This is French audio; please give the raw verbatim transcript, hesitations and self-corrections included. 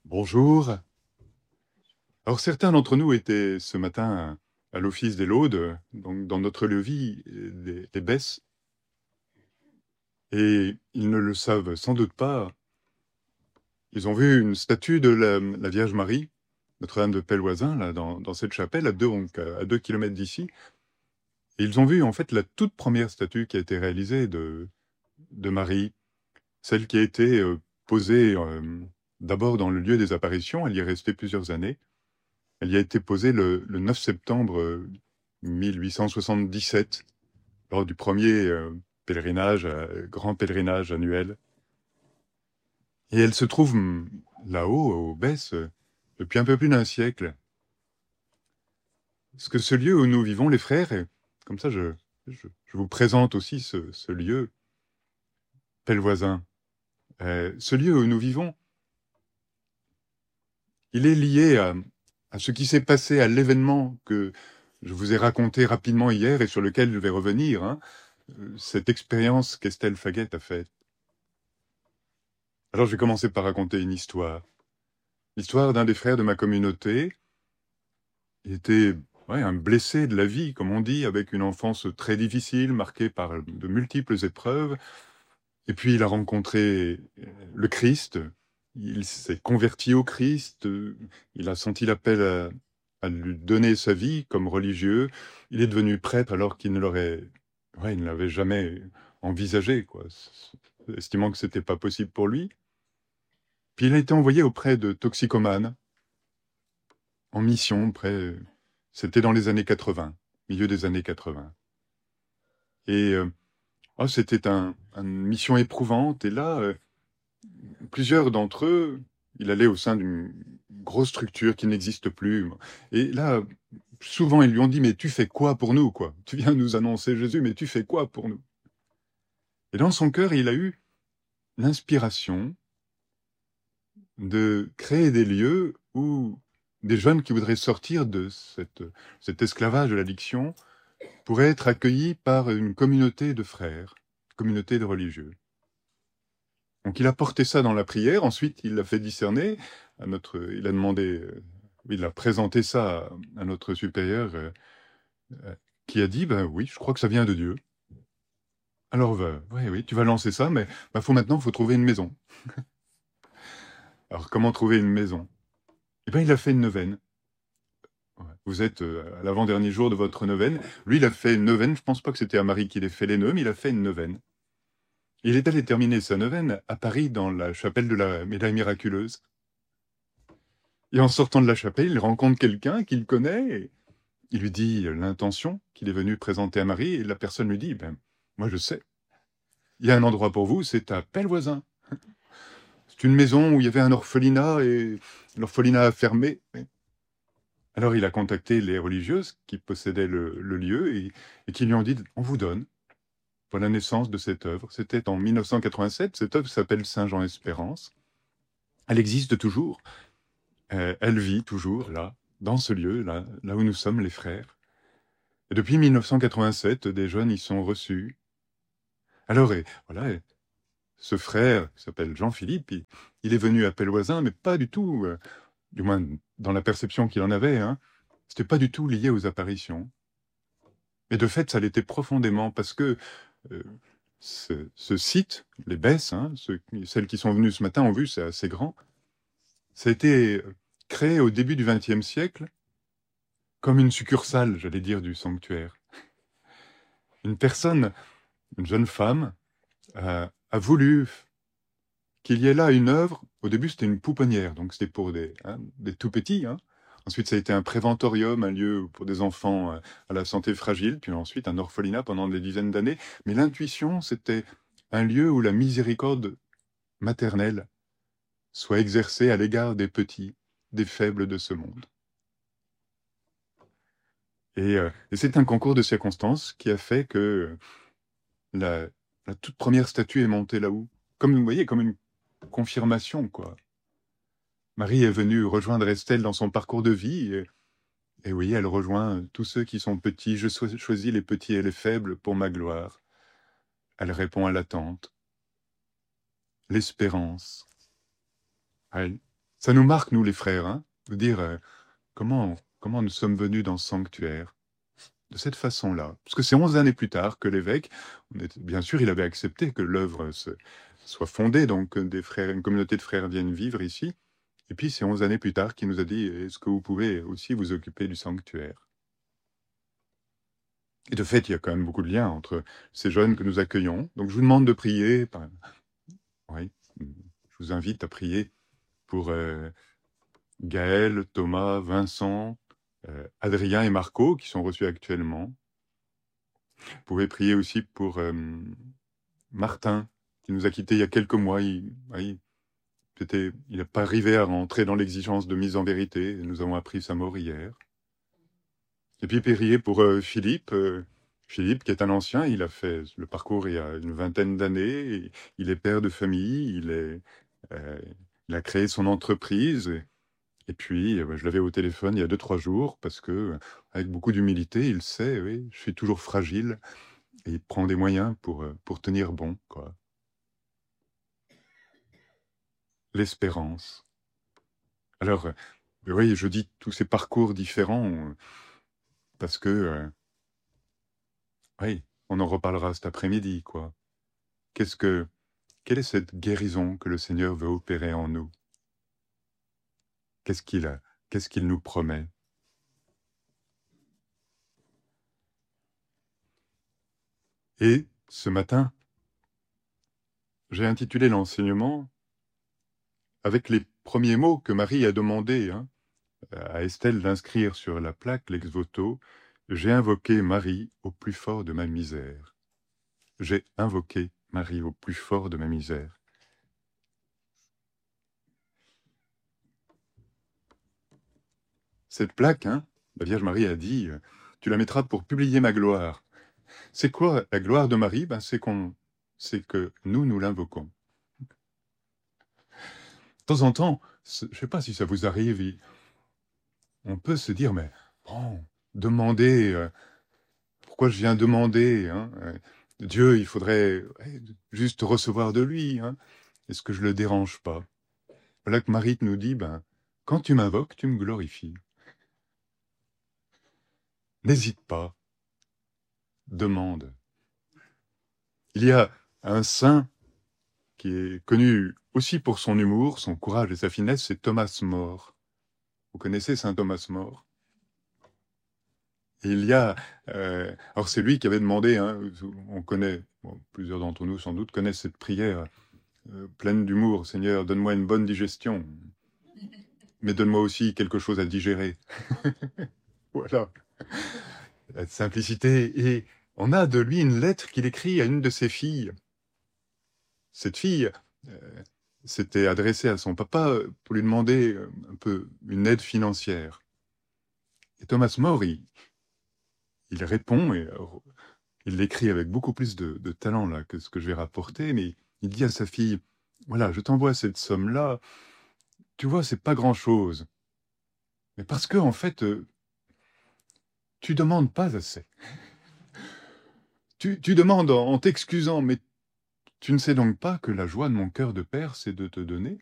Bonjour. Alors certains d'entre nous étaient ce matin à l'office des laudes, donc dans notre levis des, des Besses, et ils ne le savent sans doute pas. Ils ont vu une statue de la, la Vierge Marie, Notre-Dame de Pelvoisin, là, dans, dans cette chapelle, à deux, donc, à deux kilomètres d'ici. Et ils ont vu en fait la toute première statue qui a été réalisée de, de Marie, celle qui a été euh, posée euh, d'abord dans le lieu des apparitions. Elle y est restée plusieurs années. Elle y a été posée le, le neuf septembre euh, mille huit cent soixante-dix-sept, lors du premier euh, pèlerinage, euh, grand pèlerinage annuel. Et elle se trouve hum, là-haut, aux Besses, euh, depuis un peu plus d'un siècle. Parce que ce lieu où nous vivons, les frères, et comme ça je, je, je vous présente aussi ce, ce lieu, Pelvoisin. Euh, ce lieu où nous vivons, il est lié à, à ce qui s'est passé, à l'événement que je vous ai raconté rapidement hier et sur lequel je vais revenir, hein, cette expérience qu'Estelle Faguet a faite. Alors je vais commencer par raconter une histoire. L'histoire d'un des frères de ma communauté. Il était ouais, un blessé de la vie, comme on dit, avec une enfance très difficile, marquée par de multiples épreuves. Et puis il a rencontré le Christ, il s'est converti au Christ, il a senti l'appel à, à lui donner sa vie comme religieux. Il est devenu prêtre alors qu'il ne l'aurait, ouais, il ne l'avait jamais envisagé, quoi, estimant que c'était pas possible pour lui. Puis il a été envoyé auprès de toxicomanes, en mission, près, c'était dans les années quatre-vingts, milieu des années quatre-vingts. Et euh, oh, c'était un, une mission éprouvante. Et là, euh, plusieurs d'entre eux, il allait au sein d'une grosse structure qui n'existe plus. Et là, souvent, ils lui ont dit, mais tu fais quoi pour nous, quoi? Tu viens nous annoncer Jésus, mais tu fais quoi pour nous? Et dans son cœur, il a eu l'inspiration de créer des lieux où des jeunes qui voudraient sortir de cette, cet esclavage de l'addiction pourraient être accueillis par une communauté de frères, communauté de religieux. Donc il a porté ça dans la prière, ensuite il l'a fait discerner, à notre, il a demandé, euh, il a présenté ça à, à notre supérieur euh, euh, qui a dit, ben oui, je crois que ça vient de Dieu. Alors, bah, oui, oui, tu vas lancer ça, mais bah, faut maintenant, faut trouver une maison. Alors comment trouver une maison? Eh ben il a fait une neuvaine. Vous êtes euh, à l'avant-dernier jour de votre neuvaine. Lui, il a fait une neuvaine. Je pense pas que c'était à Marie qu'il ait fait les nœuds, mais il a fait une neuvaine. Il est allé terminer sa neuvaine à Paris, dans la chapelle de la Médaille miraculeuse. Et en sortant de la chapelle, il rencontre quelqu'un qu'il connaît. Et il lui dit l'intention qu'il est venu présenter à Marie. Et la personne lui dit, ben, moi je sais. Il y a un endroit pour vous, c'est à Pelvoisin. C'est une maison où il y avait un orphelinat et l'orphelinat a fermé. Alors il a contacté les religieuses qui possédaient le, le lieu et, et qui lui ont dit, on vous donne pour la naissance de cette œuvre. C'était en mille neuf cent quatre-vingt-sept. Cette œuvre s'appelle Saint-Jean-Espérance. Elle existe toujours. Euh, elle vit toujours là, dans ce lieu, là, là où nous sommes les frères. Et depuis mille neuf cent quatre-vingt-sept, des jeunes y sont reçus. Alors, et, voilà, et ce frère, qui s'appelle Jean-Philippe, il, il est venu à Pelvoisin, mais pas du tout, euh, du moins dans la perception qu'il en avait, hein, c'était pas du tout lié aux apparitions. Et de fait, ça l'était profondément, parce que euh, ce, ce site, les Besses, hein, ceux, celles qui sont venues ce matin ont vu, c'est assez grand, ça a été créé au début du vingtième siècle comme une succursale, j'allais dire, du sanctuaire. Une personne, une jeune femme, euh, a voulu qu'il y ait là une œuvre. Au début, c'était une pouponnière, donc c'était pour des, hein, des tout petits. Hein. Ensuite, ça a été un préventorium, un lieu pour des enfants euh, à la santé fragile, puis ensuite un orphelinat pendant des dizaines d'années. Mais l'intuition, c'était un lieu où la miséricorde maternelle soit exercée à l'égard des petits, des faibles de ce monde. Et, euh, et c'est un concours de circonstances qui a fait que la, la toute première statue est montée là-haut. Comme vous voyez, comme une confirmation, quoi. Marie est venue rejoindre Estelle dans son parcours de vie. Et, et oui, elle rejoint tous ceux qui sont petits. Je choisis les petits et les faibles pour ma gloire. Elle répond à l'attente, l'espérance. Elle, Ça nous marque, nous les frères, hein, de dire euh, comment, comment nous sommes venus dans ce sanctuaire, de cette façon-là. Parce que c'est onze années plus tard que l'évêque, on était- bien sûr, il avait accepté que l'œuvre se- soit fondée, donc que des frères, une communauté de frères viennent vivre ici. Et puis c'est onze années plus tard qu'il nous a dit, est-ce que vous pouvez aussi vous occuper du sanctuaire? Et de fait, il y a quand même beaucoup de liens entre ces jeunes que nous accueillons. Donc je vous demande de prier. par- Oui, je vous invite à prier pour euh, Gaël, Thomas, Vincent, euh, Adrien et Marco qui sont reçus actuellement. Vous pouvez prier aussi pour euh, Martin qui nous a quittés il y a quelques mois. Il, oui, c'était, il n'a pas arrivé à rentrer dans l'exigence de mise en vérité. Nous avons appris sa mort hier. Et puis prier pour euh, Philippe. euh, Philippe, qui est un ancien, il a fait le parcours il y a une vingtaine d'années. Il est père de famille. Il est, euh, il a créé son entreprise. Et puis, euh, je l'avais au téléphone il y a deux, trois jours parce que, euh, avec beaucoup d'humilité, il sait, oui, je suis toujours fragile et il prend des moyens pour, euh, pour tenir bon, quoi. L'espérance. Alors, euh, oui, je dis tous ces parcours différents euh, parce que, euh, oui, on en reparlera cet après-midi, quoi. Qu'est-ce que, quelle est cette guérison que le Seigneur veut opérer en nous? Qu'est-ce qu'il a, qu'est-ce qu'il nous promet? Et ce matin, j'ai intitulé l'enseignement avec les premiers mots que Marie a demandé hein, à Estelle d'inscrire sur la plaque l'ex voto. J'ai invoqué Marie au plus fort de ma misère. J'ai invoqué Marie au plus fort de ma misère. Cette plaque, hein, la Vierge Marie a dit, euh, tu la mettras pour publier ma gloire. C'est quoi la gloire de Marie? Ben, c'est qu'on, c'est que nous, nous l'invoquons. De temps en temps, je ne sais pas si ça vous arrive, on peut se dire, mais bon, demander, euh, pourquoi je viens demander hein, euh, Dieu, il faudrait ouais, juste recevoir de lui. Hein. Est-ce que je le dérange pas? Voilà que Marie nous dit, ben, quand tu m'invoques, tu me glorifies. N'hésite pas, demande. Il y a un saint qui est connu aussi pour son humour, son courage et sa finesse, c'est Thomas More. Vous connaissez saint Thomas More? Et il y a, euh, alors c'est lui qui avait demandé, hein, on connaît, bon, plusieurs d'entre nous sans doute connaissent cette prière euh, pleine d'humour, Seigneur, donne-moi une bonne digestion, mais donne-moi aussi quelque chose à digérer. Voilà, la simplicité. Et on a de lui une lettre qu'il écrit à une de ses filles. Cette fille euh, s'était adressée à son papa pour lui demander euh, un peu une aide financière. Et Thomas More, il, il répond, et alors, il l'écrit avec beaucoup plus de, de talent là, que ce que je vais rapporter, mais il dit à sa fille, voilà, je t'envoie cette somme-là, tu vois, c'est pas grand-chose. Mais parce que, en fait, euh, tu demandes pas assez. Tu, tu demandes en, en t'excusant, mais tu ne sais donc pas que la joie de mon cœur de père, c'est de te donner.